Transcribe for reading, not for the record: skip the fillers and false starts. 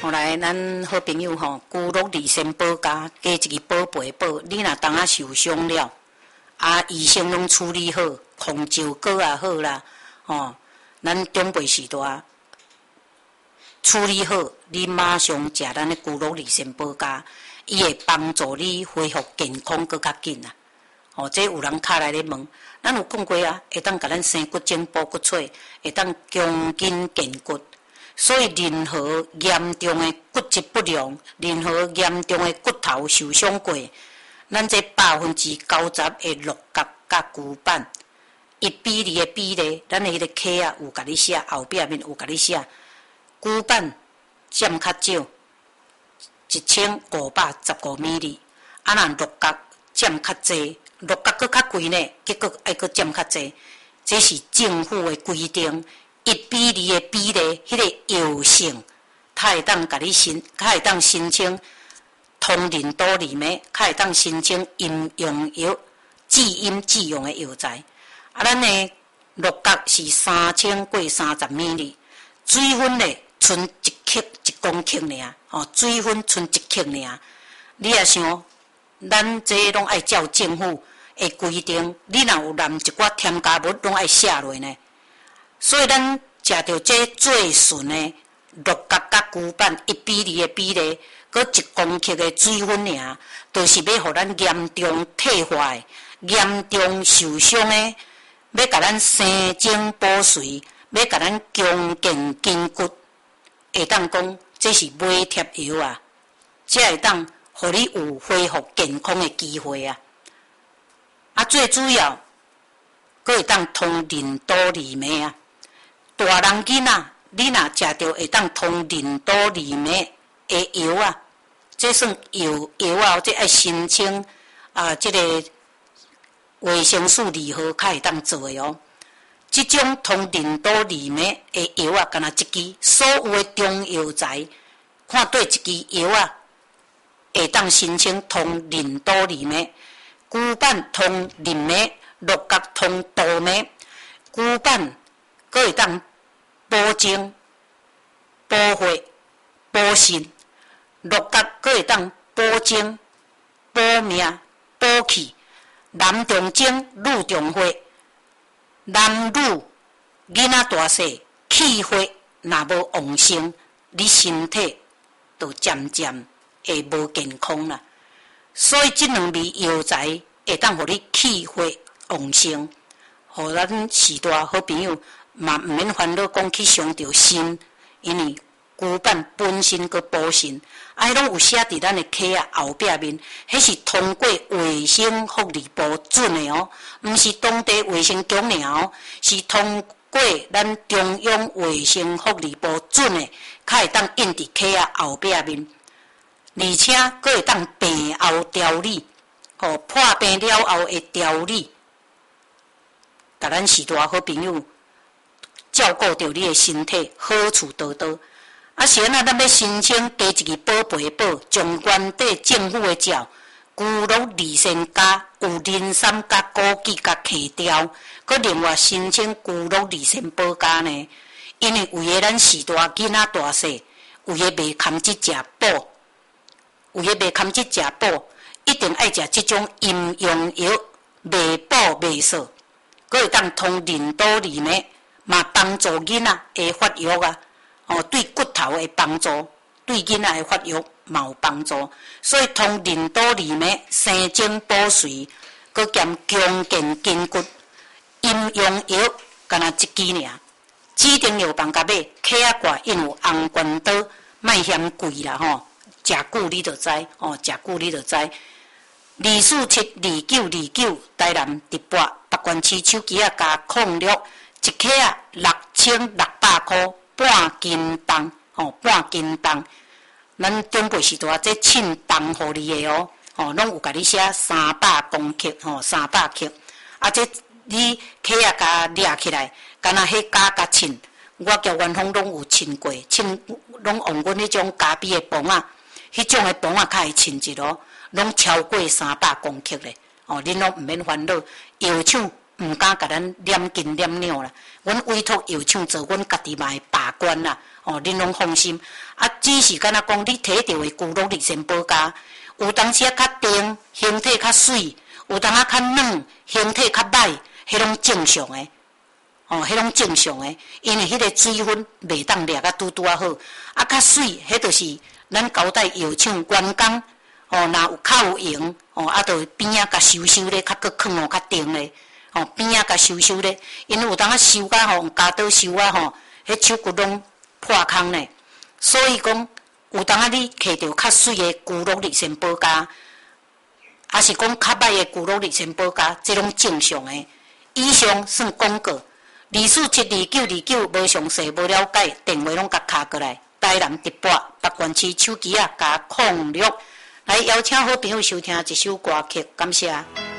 后来咱好朋友居乐利先保家加一个宝贝宝，你若当受伤了，医生拢处理好，控照果也好啦，咱长辈时代处理好，你马上食咱的居乐利先保家，伊会帮助你恢复健康搁较紧啊。这有人敲来咧问，咱有讲过啊，会当甲咱生骨精补骨髓，会当强筋健骨。所以，任何严重的骨质不良，任何严重的骨头受伤过，咱这90%的鹿角甲骨板，1比2的比例，咱的迄个册啊有甲你写，后壁面有甲你写，骨板占较少，1515 ml， 若鹿角占较济，鹿角搁较贵呢，结果爱搁占较济，这是政府的规定。1比2的比例，迄个药性，它会当甲你它会当申请通灵多利镁，它会当申请阴阳药、治阴治阳的药材。咱的鹿角是3000过30 ml， 水分咧剩1公克尔，水分剩1克尔。你也想，咱这拢爱照政府的规定，你若有含一寡添加物，拢爱写落呢。所以咱食到这最纯的鹿角甲骨板1比2的比例，搁1公克的水分尔，就是要互咱严重退化的、严重受伤的，要甲咱生精补髓，要甲咱强健筋骨，会当讲这是买贴药啊，才会当互你有恢复健康的机会啊！最主要，搁会当通灵多利镁啊！大人囡仔，你若食到会当通灵多利镁的药啊，这算药啊，这爱申请这个卫生署2号才会当做的哦。这种通灵多利镁的药啊，敢若一支，所有的中药材，看对一支药啊，会当申请通灵多利镁，骨板通灵镁，鹿角通多镁，骨板搁会当补精、补血、补肾；鹿角搁会当补精、补命、补气。男重精，女重血，男女囡仔大细，气血若无旺盛，你身体就渐渐会无健康啦。所以这2味药材会当互你气血旺盛，互咱时代好朋友嘛毋免烦恼讲去伤着身，因为骨板本身佮补肾，迄拢有写伫咱的册啊后壁面，迄是通过卫生福利部准的哦，毋是当地卫生局尔哦，是通过咱中央卫生福利部准的，才会当印伫册啊后壁面，而且佮会当病后调理，破病了后会调理，甲咱时代好朋友照顾着你的身体，好处多多。是安咱要申请加一个宝贝宝，从原底政府的照，居乐利先加有磷酸加枸杞加气条，佮另外申请居乐利先保加呢？因为为了咱时代囡仔大细，为了袂堪去食补，为了袂堪去食补，一定爱食这种阴阳药，袂补袂素，佮会当通灵多利镁，嘛帮助囡仔的发育啊。对骨头的帮助，对囡仔的发育嘛有帮助。所以通灵多利镁生精补髓，佮兼强健筋骨。阴阳药敢若一支尔，指定药房甲买，册仔挂印有红关刀，莫嫌贵啦吼。食久你就知，食久你就知。2472929台南直播北关市手机啊加06，一克啊6600块。半斤重，半斤重。咱中辈时代这称重互你的哦，拢有甲你写300公克，300克。这你克啊甲掠起来，敢若迄假甲称，我交元芳拢有称过，称拢用阮迄种咖啡的磅啊，迄种的磅啊较会称一咯，拢超过300公克咧。恁拢毋免烦恼，药厂毋敢甲咱念斤念两啦。阮委托药厂做，阮家己嘛会把关啦。哦，恁拢放心。啊，只是敢若讲你摕到的骨碌力先保加，有当时啊较定，形体较水；有当啊较软，形体较歹，迄拢正常的。哦，迄拢正常的，因为迄个水分袂当掠啊拄啊好。啊，较水，迄就是咱交代药厂员工。哦，若有较有用，哦，啊，就边仔甲收收咧，较搁囥哦较定咧，哦，边仔甲收收咧，因为有当啊收甲吼，用加刀收啊吼，迄手骨拢破空咧，所以讲有当啊你摕到较水的骨碌力先保加，还是讲较歹的骨碌力先保加，这拢正常的。以上算广告，24722929无详细无了解，电话拢甲敲过来。台南直播北关区手机啊，加06。来邀请好朋友收听一首歌曲，感谢。